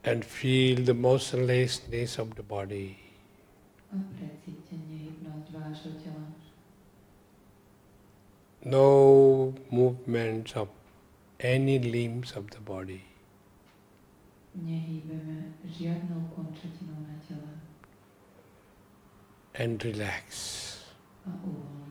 and feel the motionlessness of the body. A precíťte nehybnosť vášho tela. No movements of any limbs of the body. Nehýbeme žiadnou končatinou na tele. And relax. A uvoľňujeme.